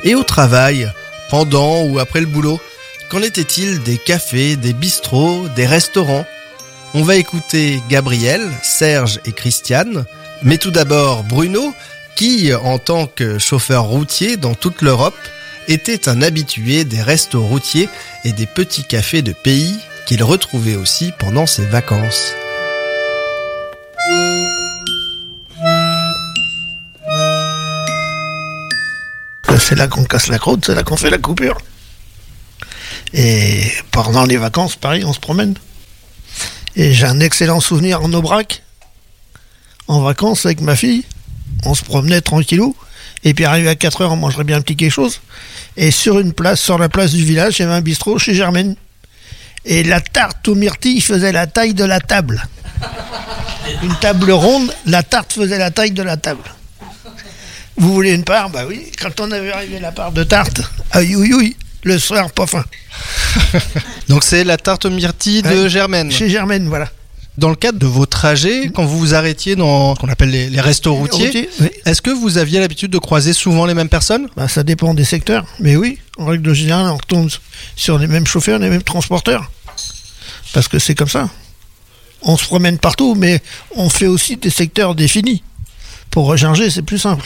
Et au travail, pendant ou après le boulot, qu'en était-il des cafés, des bistrots, des restaurants ? On va écouter Gabriel, Serge et Christiane, mais tout d'abord Bruno, qui, en tant que chauffeur routier dans toute l'Europe, était un habitué des restos routiers et des petits cafés de pays qu'il retrouvait aussi pendant ses vacances. C'est là qu'on casse la croûte, c'est là qu'on fait la coupure. Et pendant les vacances, pareil, on se promène. Et j'ai un excellent souvenir en Aubrac, en vacances avec ma fille. On se promenait tranquillou. Et puis arrivé à 4h, on mangerait bien un petit quelque chose. Et sur la place du village, il y avait un bistrot chez Germaine. Et la tarte aux myrtilles faisait la taille de la table. Une table ronde, la tarte faisait la taille de la table. Vous voulez une part ? Bah oui. Quand on avait arrivé la part de tarte, aïe, le soir, pas faim. Donc c'est la tarte aux myrtilles de Germaine. Chez Germaine, voilà. Dans le cadre de vos trajets, quand vous vous arrêtiez dans ce qu'on appelle les restos routiers, oui. Est-ce que vous aviez l'habitude de croiser souvent les mêmes personnes ? Bah, ça dépend des secteurs, mais oui, en règle générale, on retombe sur les mêmes chauffeurs, les mêmes transporteurs. Parce que c'est comme ça. On se promène partout, mais on fait aussi des secteurs définis. Pour recharger, c'est plus simple.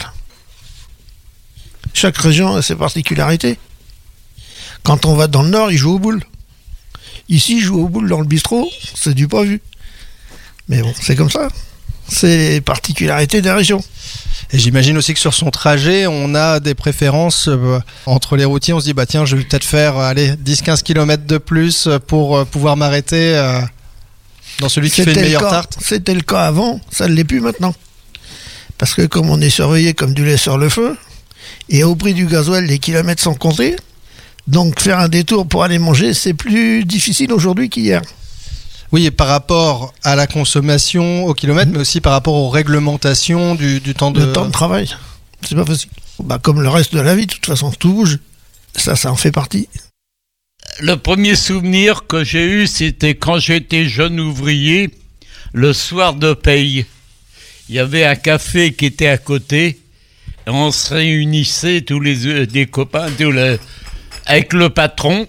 Chaque région a ses particularités. Quand on va dans le nord, ils jouent aux boules. Ici, ils jouent aux boules dans le bistrot, c'est du pas vu. Mais bon, c'est comme ça. C'est les particularités des régions. Et j'imagine aussi que sur son trajet, on a des préférences entre les routiers. On se dit, bah tiens, je vais peut-être faire 10-15 km de plus pour pouvoir m'arrêter dans celui qui fait une meilleure tarte. C'était le cas avant, ça ne l'est plus maintenant. Parce que comme on est surveillé comme du lait sur le feu, et au prix du gasoil, les kilomètres sont comptés, donc faire un détour pour aller manger, c'est plus difficile aujourd'hui qu'hier. Oui, et par rapport à la consommation au kilomètre, mais aussi par rapport aux réglementations du temps de... Le temps de travail, c'est pas facile. Bah, comme le reste de la vie, de toute façon, tout bouge. Ça en fait partie. Le premier souvenir que j'ai eu, c'était quand j'étais jeune ouvrier, le soir de paye. Il y avait un café qui était à côté, et on se réunissait tous des copains, avec le patron,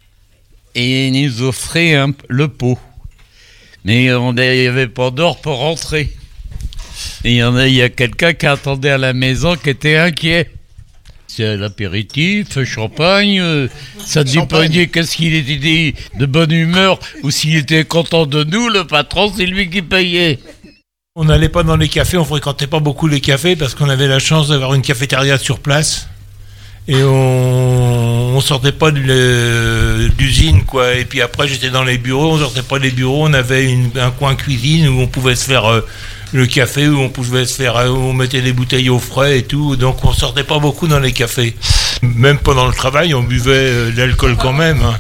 et il nous offrait le pot. Mais il n'y avait pas d'heure pour rentrer. Et il y a quelqu'un qui attendait à la maison qui était inquiet. C'est l'apéritif, champagne, ça dépendait qu'est-ce qu'il était de bonne humeur ou s'il était content de nous, le patron, c'est lui qui payait. On n'allait pas dans les cafés, on fréquentait pas beaucoup les cafés parce qu'on avait la chance d'avoir une cafétéria sur place. Et on sortait pas d'usine, quoi. Et puis après, j'étais dans les bureaux, on sortait pas des bureaux, on avait un coin cuisine où on pouvait se faire le café, où on mettait des bouteilles au frais et tout. Donc on sortait pas beaucoup dans les cafés. Même pendant le travail, on buvait de l'alcool quand même. Hein.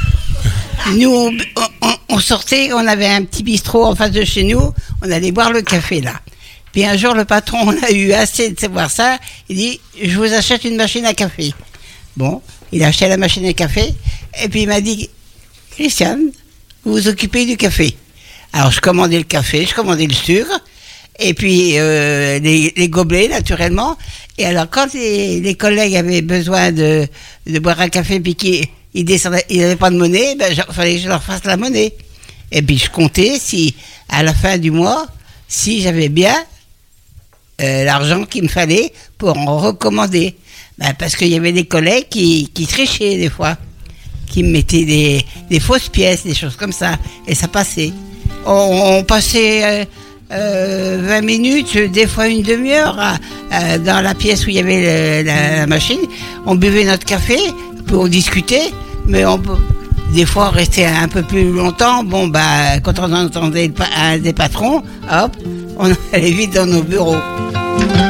Nous, on sortait, on avait un petit bistrot en face de chez nous, on allait boire le café là. Puis un jour, le patron, on a eu assez de savoir ça, il dit « Je vous achète une machine à café ». Bon, il a acheté la machine à café, et puis il m'a dit « Christiane, vous vous occupez du café ». Alors je commandais le café, je commandais le sucre, et puis les gobelets naturellement. Et alors quand les collègues avaient besoin de boire un café, puis qu'ils descendaient, ils n'avaient pas de monnaie, ben, fallait que je leur fasse la monnaie. Et puis je comptais si, à la fin du mois, si j'avais bien l'argent qu'il me fallait pour en recommander. Ben, parce qu'il y avait des collègues qui trichaient des fois, qui me mettaient des fausses pièces, des choses comme ça, et ça passait. On passait 20 minutes, des fois une demi-heure dans la pièce où il y avait la machine. On buvait notre café, puis on discutait, mais des fois on restait un peu plus longtemps. Bon, bah, quand on entendait un des patrons, hop, on allait vite dans nos bureaux.